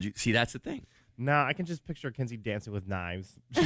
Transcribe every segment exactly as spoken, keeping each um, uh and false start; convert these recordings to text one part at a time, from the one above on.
you see? That's the thing. No, I can just picture Kenzie dancing with knives on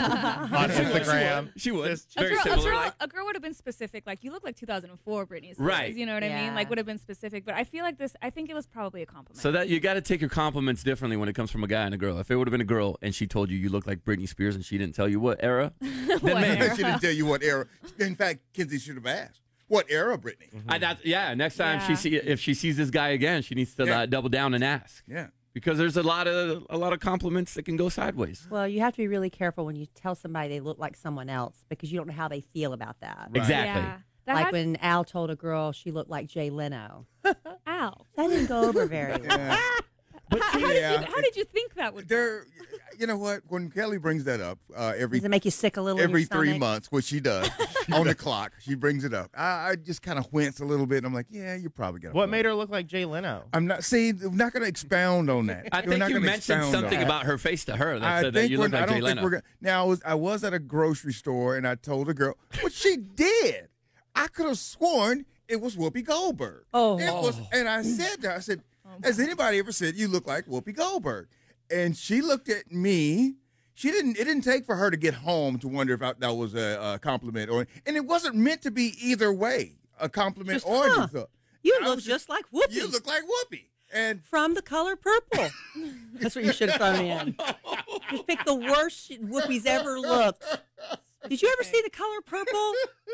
Instagram. She would. Just Very a girl, similar. a girl, like, a girl would have been specific. Like, you look like two thousand four Britney Spears. Right. You know what I Yeah. mean? Like, would have been specific. But I feel like this, I think it was probably a compliment. so that you got to take your compliments differently when it comes from a guy and a girl. If it would have been a girl and she told you you look like Britney Spears and she didn't tell you what era, then What man, era? She didn't tell you what era. In fact, Kenzie should have asked, what era, Brittany? I, that, yeah. Next time Yeah. she see if she sees this guy again, she needs to Yeah. uh, double down and ask. Yeah. Because there's a lot of a lot of compliments that can go sideways. Well, you have to be really careful when you tell somebody they look like someone else because you don't know how they feel about that. Right. Exactly. Yeah. That Like had- when Al told a girl she looked like Jay Leno. Al. That didn't go over very well. Yeah. How, how, Yeah. did you, how did you think that would go? There, you know what? When Kelly brings that up uh, every Does it make you sick a little in every your three stomach? months, which she does on the clock, she brings it up. I, I just kind of wince a little bit, and I'm like, yeah, you probably got. What made her look like Jay Leno? I'm not. See, I'm not going to expound on that. I We're think not you gonna mentioned expound on something that. about her face to her that I said that think you we're- look like I don't Jay think Leno. we're gonna, now I was, I was at a grocery store and I told a girl, what she did. I could have sworn it was Whoopi Goldberg. Oh. It was, and I said to her, I said, has anybody ever said you look like Whoopi Goldberg? And she looked at me. She didn't. It didn't take for her to get home to wonder if I, that was a, a compliment or. And it wasn't meant to be either way, a compliment Just, or huh, just a. You I look was just like Whoopi. You look like Whoopi. And From The Color Purple. That's what you should have thrown in. Just pick the worst shit Whoopi's ever looked. Did you ever see The Color Purple?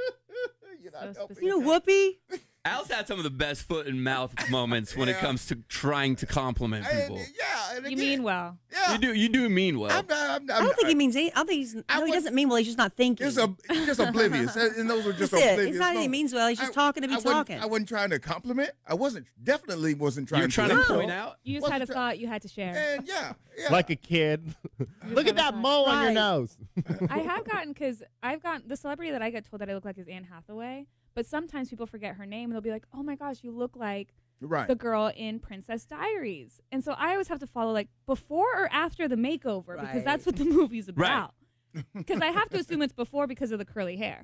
you So know, specific. You know Whoopi? Al's had some of the best foot and mouth moments when it Yeah. comes to trying to compliment and, people. yeah. And You again, mean well. Yeah. You do you do mean well. I'm, I'm, I'm, I don't think he means any. I don't think he's. I No, he would- doesn't mean well. He's just not thinking. It's, a, it's just oblivious. And those are just That's it. oblivious. It's not that he moments. means well. He's just I- talking to be I wasn't- talking. I wasn't trying to compliment. I wasn't, definitely wasn't trying You're to. trying to insult. point out. You just What's had a the- thought you had to share. And yeah, yeah. Like a kid. Look at that Right. mole on your Right. nose. I have gotten, because I've gotten, the celebrity that I get told that I look like is Anne Hathaway, but sometimes people forget her name and they'll be like, oh my gosh, you look like right. the girl in Princess Diaries. And so I always have to follow, like, before or after the makeover, because Right. that's what the movie's Right. about. Because I have to assume it's before because of the curly hair.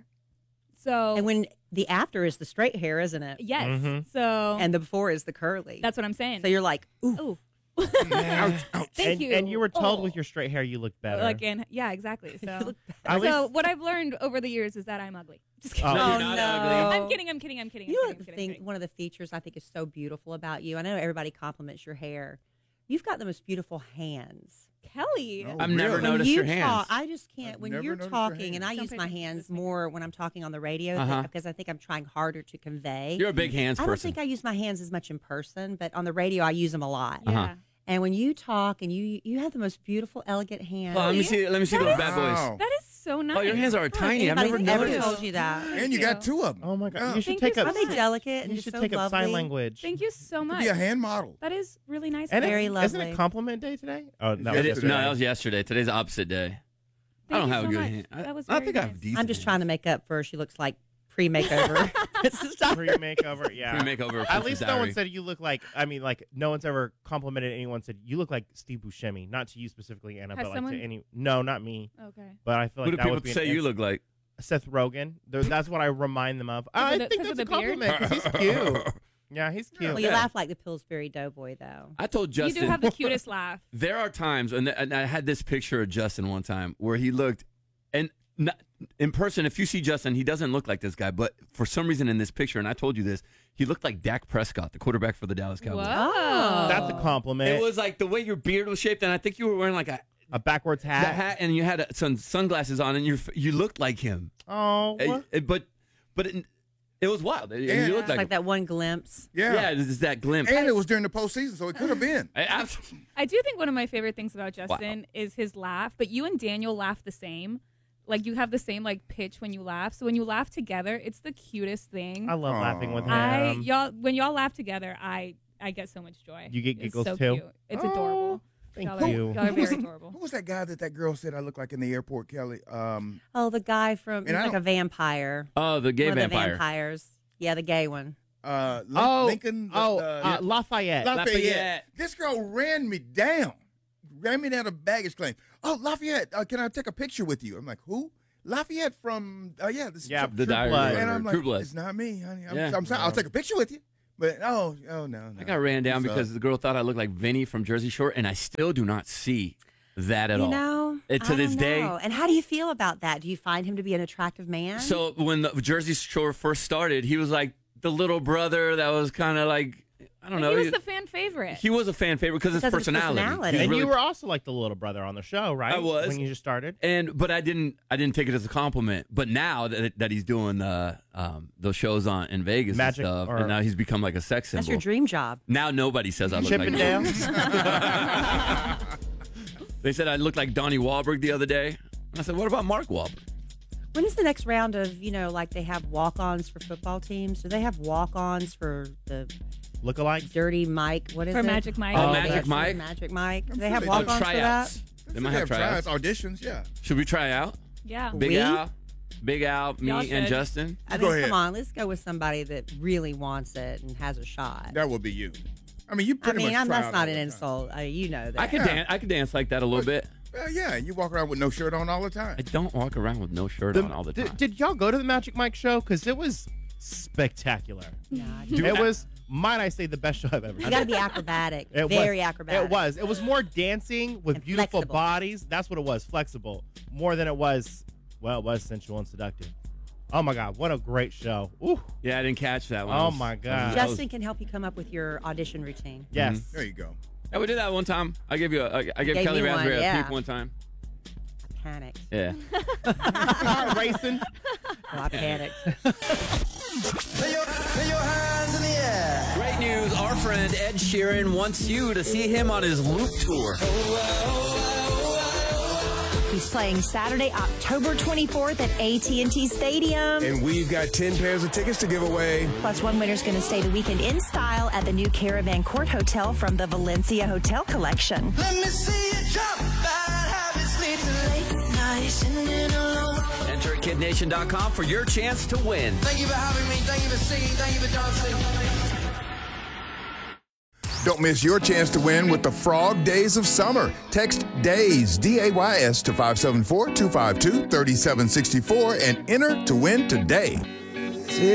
So, And when the after is the straight hair, isn't it? yes. Mhm. So, And the before is the curly. that's what I'm saying. So you're like, ooh. Ooh. Ouch, ouch. Thank and, you. and you were told Oh. with your straight hair you look better. Like, and yeah, exactly. So, At so least- what I've learned over the years is that I'm ugly. Just kidding. Oh. No, Oh, you're not no. ugly. I'm kidding. I'm kidding. I'm kidding. I'm You know kidding, what the I'm kidding, I'm thing, kidding. one of the features I think is so beautiful about you? I know everybody compliments your hair. You've got the most beautiful hands. Kelly. No. I've never Really? When noticed you your hands. talk, I just can't. I've when never you're noticed your talking, and hands. I Don't use pay my attention to hands this thing. more when I'm talking on the radio Uh-huh. because I think I'm trying harder to convey. You're a big hands I don't person. think I use my hands as much in person, but on the radio I use them a lot. Yeah. Uh-huh. And when you talk, and you you have the most beautiful, elegant hands. Oh, let me see. Let me see That those is- bad boys. Wow. That is so nice. Oh, your hands are tiny. I've Anybody's never ever noticed. told you that. Thank And you got two of them. oh my god, Yeah. you should Thank take you up. so Are much. they delicate and You just should so take up lovely? sign language. Thank you so much. Be a hand model. That is really nice. And of you. Very it's, lovely. Isn't it compliment day today? Oh no, It It is- is, no, that was yesterday. Today's the opposite day. I Thank don't you have so a good much. hand. I, That was I very think I have nice. decent. I'm just trying to make up for she looks like pre-makeover. Pre makeover. Yeah. Pre makeover. At least no one said you look like. I mean, like no one's ever complimented anyone. Said you look like Steve Buscemi. Not to you specifically, Anna, Has but like someone- to any. No, not me. Okay. But I feel Who like do that people would be an say you ins- look like? Seth Rogen. Th- That's what I remind them of. I of the- think 'cause of that's a the beard? compliment because he's cute. Yeah, he's cute. well, you Yeah. laugh like the Pillsbury Doughboy, though. I told Justin. You do have the cutest laugh. There are times, and, and I had this picture of Justin one time where he looked, and not, in person, if you see Justin, he doesn't look like this guy, but for some reason in this picture, and I told you this, he looked like Dak Prescott, the quarterback for the Dallas Cowboys. Whoa. That's a compliment. It was like the way your beard was shaped, and I think you were wearing like a a backwards the hat. hat, and you had uh some sunglasses on, and you you looked like him. Oh, Uh, what? uh, but but it, it was wild. It- Yeah. You looked It's like, like that one glimpse. Yeah. yeah, it's that glimpse. And it was during the postseason, so it could have been. I- I- I do think one of my favorite things about Justin is his laugh, but you and Daniel laugh the same. Like, you have the same, like, pitch when you laugh. So when you laugh together, it's the cutest thing. I love laughing with him. I y'all when y'all laugh together, I I get so much joy. You get It's giggles so too? Cute. It's Oh, adorable. thank y'all you. Are, y'all are Who was very it? adorable. Who was that guy that that girl said I look like in the airport, Kelly? Um, Oh, the guy from And he's I like don't- a vampire. oh, the gay one of the vampire. vampires. Yeah, the gay one. uh, Lin- Oh, Lincoln. oh, uh, uh, Lafayette. Lafayette. Lafayette. This girl ran me down. Ran me down a baggage claim. Oh, Lafayette, uh, can I take a picture with you? I'm like, who? Lafayette from, uh, yeah, this Yeah, True the Diary Blood. or And I'm whatever, like, True Blood. it's not me, honey. I'm, Yeah. I'm sorry. I'll take a picture with you, But oh, oh no, no. I got ran down What's because up? the girl thought I looked like Vinny from Jersey Shore, and I still do not see that at You all. know, Uh, to I this don't day. know. And how do you feel about that? Do you find him to be an attractive man? So when the Jersey Shore first started, he was like the little brother that was kind of like, I don't And know. he was he, the fan favorite. he was a fan favorite because of his Because of his personality. personality. He's And really- you were also like the little brother on the show, right? I was. when you just started. and but I didn't I didn't take it as a compliment. But now that that he's doing the um, those shows on in Vegas Magic and stuff, or- and now he's become like a sex symbol. That's your dream job. Now nobody says I look Chippendale. like. They said I looked like Donnie Wahlberg the other day. And I said, what about Mark Wahlberg? When is the next round of, you know, like they have walk-ons for football teams? Do they have walk-ons for the Lookalike. Dirty Mike? What is For it? Magic Mike. Oh, the Magic X-Men Mike? Magic Mike. Do I'm they sure have they do. Oh, walk-ons for that? tryouts. They might have tryouts. auditions. Yeah. Should we try out? Yeah. Big We? Al, Big Al, me Y'all and should. Justin. I Go mean, ahead. come on. Let's go with somebody that really wants it and has a shot. That would be you. I mean, you I pretty mean, much. I'm, try that's out not all an the time. insult. Uh, you know that. I could Yeah. dance. I could dance like that a little bit. Well, yeah, and you walk around with no shirt on all the time. I don't walk around with no shirt The- on all the did- time. Did, y'all go to the Magic Mike show? Because it was spectacular. Yeah, I Dude, it I- was, might I say, the best show I've ever you seen. got to be acrobatic. It Very was, acrobatic. It was. It was more dancing with And beautiful flexible. bodies. That's what it was. Flexible. More than it was, well, it was sensual and seductive. Oh, my God. What a great show. Ooh. Yeah, I didn't catch that one. Oh, I was- my I was- God. I was- Justin can help you come up with your audition routine. Yes. Mm-hmm. There you go. Yeah, we did that one time. I gave you a, I I gave Gave Kelly me one, Raspberry yeah. a peep one time. I panicked. Yeah. Heart racing. Oh, I panicked. Great news. Our friend Ed Sheeran wants you to see him on his Loop tour. He's playing Saturday, October twenty-fourth at A T and T Stadium. And we've got ten pairs of tickets to give away. Plus, one winner's going to stay the weekend in style at the new Caravan Court Hotel from the Valencia Hotel Collection. Let me see you jump out, have you sleeping late night, sitting alone. Enter at kid nation dot com for your chance to win. Thank you for having me, thank you for singing, thank you for dancing. Don't miss your chance to win with the Frog Days of Summer. Text DAYS, D A Y S, to five seven four, two five two, three seven six four and enter to win today.